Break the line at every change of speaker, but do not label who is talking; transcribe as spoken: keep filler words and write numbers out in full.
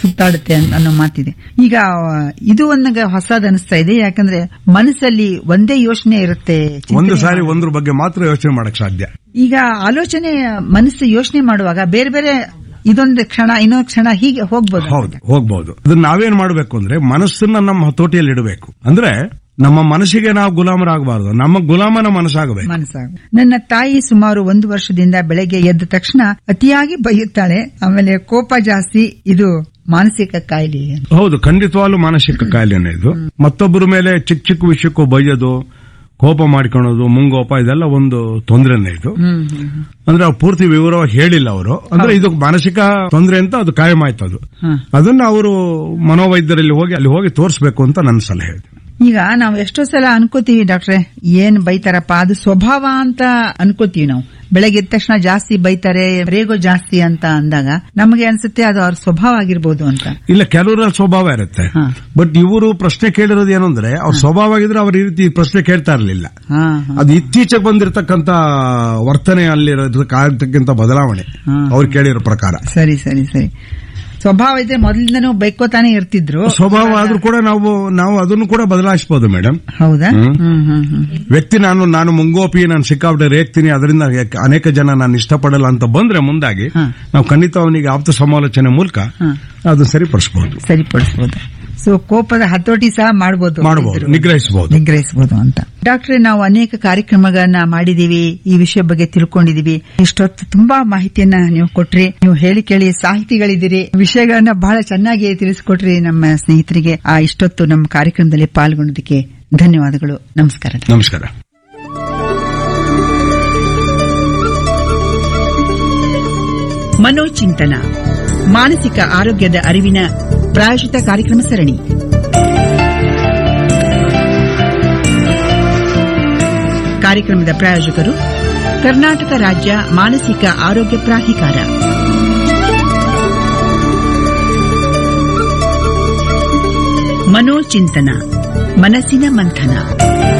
ಸುತ್ತಾಡುತ್ತೆ ಅನ್ನೋ ಮಾತಿದೆ. ಈಗ ಇದು ಒಂದು ಹೊಸದ ಅನಿಸ್ತಾ ಇದೆ, ಯಾಕಂದ್ರೆ ಮನಸ್ಸಲ್ಲಿ ಒಂದೇ ಯೋಚನೆ ಇರುತ್ತೆ,
ಒಂದು ಸಾರಿ ಒಂದ್ರ ಬಗ್ಗೆ ಮಾತ್ರ ಯೋಚನೆ ಮಾಡಕ್ ಸಾಧ್ಯ.
ಈಗ ಆಲೋಚನೆ ಮನಸ್ಸು ಯೋಚನೆ ಮಾಡುವಾಗ ಬೇರೆ ಬೇರೆ ಇದೊಂದು ಕ್ಷಣ ಇನ್ನೊಂದು ಕ್ಷಣ ಹೀಗೆ ಹೋಗ್ಬೋದು.
ಹೌದು, ಹೋಗ್ಬಹುದು. ಅದನ್ನ ನಾವೇನ್ ಮಾಡಬೇಕು ಅಂದ್ರೆ ಮನಸ್ಸನ್ನ ನಮ್ಮ ಹತೋಟಿಯಲ್ಲಿ ಇಡಬೇಕು. ಅಂದ್ರೆ ನಮ್ಮ ಮನಸ್ಸಿಗೆ ನಾವು ಗುಲಾಮರಾಗಬಾರದು, ನಮ್ಮ ಗುಲಾಮನ ಮನಸ್ಸಾಗಬೇಕು.
ಮನಸ್ಸಾಗ ನನ್ನ ತಾಯಿ ಸುಮಾರು ಒಂದು ವರ್ಷದಿಂದ ಬೆಳಗ್ಗೆ ಎದ್ದ ತಕ್ಷಣ ಅತಿಯಾಗಿ ಬೈಯುತ್ತಾಳೆ, ಆಮೇಲೆ ಕೋಪ ಜಾಸ್ತಿ. ಇದು ಮಾನಸಿಕ ಕಾಯಿಲೆ?
ಹೌದು, ಖಂಡಿತವಾಗ್ಲೂ ಮಾನಸಿಕ ಕಾಯಿಲೆನೇ ಇದು. ಮತ್ತೊಬ್ಬರ ಮೇಲೆ ಚಿಕ್ಕ ಚಿಕ್ಕ ವಿಷಯಕ್ಕೂ ಬೈಯೋದು, ಕೋಪ ಮಾಡ್ಕೊಳ್ಳೋದು, ಮುಂಗೋಪ, ಇದೆಲ್ಲ ಒಂದು ತೊಂದರೆನೇ ಇದು. ಅಂದ್ರೆ ಅವ್ರು ಪೂರ್ತಿ ವಿವರವಾಗಿ ಹೇಳಿಲ್ಲ ಅವರು. ಅಂದ್ರೆ ಇದು ಮಾನಸಿಕ ತೊಂದರೆ ಅಂತ ಅದು ಕಾಯಂ ಆಯ್ತು. ಅದು ಅದನ್ನ ಅವರು ಮನೋವೈದ್ಯರಲ್ಲಿ ಹೋಗಿ ಅಲ್ಲಿ ಹೋಗಿ ತೋರಿಸಬೇಕು ಅಂತ ನನ್ನ ಸಲಹೆ ಇದೆ.
ಈಗ ನಾವು ಎಷ್ಟೋ ಸಲ ಅನ್ಕೋತೀವಿ ಡಾಕ್ಟ್ರೆ, ಏನ್ ಬೈತಾರಪ್ಪ, ಅದು ಸ್ವಭಾವ ಅಂತ ಅನ್ಕೋತೀವಿ ನಾವು. ಬೆಳಗ್ಗೆ ಎದ್ದ ತಕ್ಷಣ ಜಾಸ್ತಿ ಬೈತಾರೆ, ರೇಗೋ ಜಾಸ್ತಿ ಅಂತ ಅಂದಾಗ ನಮಗೆ ಅನ್ಸುತ್ತೆ ಅದು ಅವ್ರ ಸ್ವಭಾವ ಆಗಿರ್ಬೋದು ಅಂತ.
ಇಲ್ಲ, ಕೆಲವರಲ್ಲಿ ಸ್ವಭಾವ ಇರುತ್ತೆ. ಬಟ್ ಇವರು ಪ್ರಶ್ನೆ ಕೇಳಿರೋದು ಏನು ಅಂದ್ರೆ, ಅವ್ರ ಸ್ವಭಾವ ಆಗಿದ್ರೆ ಅವ್ರ ಈ ರೀತಿ ಪ್ರಶ್ನೆ ಕೇಳ್ತಾ ಇರಲಿಲ್ಲ. ಅದು ಇತ್ತೀಚೆಗೆ ಬಂದಿರತಕ್ಕಂತ ವರ್ತನೆ ಅಲ್ಲಿರತಕ್ಕಂತ ಬದಲಾವಣೆ ಅವ್ರು ಕೇಳಿರೋ ಪ್ರಕಾರ.
ಸರಿ ಸರಿ ಸರಿ ಸ್ವಭಾವ ಇದ್ರೆ ಮೊದಲಿಂದನೂ ಬೈಕೋತಾನೆ ಇರ್ತಿದ್ರು.
ಸ್ವಭಾವ ಆದ್ರೂ ಕೂಡ ನಾವು ನಾವು ಅದನ್ನು ಕೂಡ ಬದಲಾಯಿಸಬಹುದು ಮೇಡಮ್.
ಹೌದಾ?
ವ್ಯಕ್ತಿ ನಾನು ನಾನು ಮುಂಗೋಪಿ, ನಾನು ಸಿಕ್ಕಾಪಟ್ಟೆ ರೇಗ್ತೀನಿ, ಅದರಿಂದ ಅನೇಕ ಜನ ನಾನು ಇಷ್ಟಪಡಲ್ಲ ಅಂತ ಬಂದ್ರೆ ಮುಂದಾಗಿ ನಾವು ಖಂಡಿತ ಅವನಿಗೆ ಆಪ್ತ ಸಮಾಲೋಚನೆ ಮೂಲಕ ಅದನ್ನು ಸರಿಪಡಿಸಬಹುದು
ಸರಿಪಡಿಸಬಹುದು ಸೊ ಕೋಪದ ಹತೋಟಿ ಸಹ ಮಾಡಬಹುದು,
ಮಾಡಬಹುದು, ನಿಗ್ರಹಿಸಬಹುದು
ನಿಗ್ರಹಿಸಬಹುದು ಅಂತ. ಡಾಕ್ಟ್ರೆ, ನಾವು ಅನೇಕ ಕಾರ್ಯಕ್ರಮಗಳನ್ನ ಮಾಡಿದೀವಿ, ಈ ವಿಷಯ ಬಗ್ಗೆ ತಿಳ್ಕೊಂಡಿದೀವಿ. ಇಷ್ಟೊತ್ತು ತುಂಬಾ ಮಾಹಿತಿಯನ್ನ ನೀವು ಕೊಟ್ರಿ. ನೀವು ಹೇಳಿ ಕೇಳಿ ಸಾಹಿತಿಗಳಿದ್ದೀರಿ, ವಿಷಯಗಳನ್ನ ಬಹಳ ಚೆನ್ನಾಗಿ ತಿಳಿಸಿಕೊಟ್ರಿ ನಮ್ಮ ಸ್ನೇಹಿತರಿಗೆ. ಆ ಇಷ್ಟೊತ್ತು ನಮ್ಮ ಕಾರ್ಯಕ್ರಮದಲ್ಲಿ ಪಾಲ್ಗೊಂಡದಕ್ಕೆ ಧನ್ಯವಾದಗಳು. ನಮಸ್ಕಾರ.
ನಮಸ್ಕಾರ.
ಮನೋಚಿಂತನ, ಮಾನಸಿಕ ಆರೋಗ್ಯದ ಅರಿವಿನ ಪ್ರಾಯೋಜಿತ ಕಾರ್ಯಕ್ರಮ ಸರಣಿ. ಕಾರ್ಯಕ್ರಮದ ಪ್ರಾಯೋಜಕರು ಕರ್ನಾಟಕ ರಾಜ್ಯ ಮಾನಸಿಕ ಆರೋಗ್ಯ ಪ್ರಾಧಿಕಾರ. ಮನೋಚಿಂತನ, ಮನಸ್ಸಿನ ಮಂಥನ.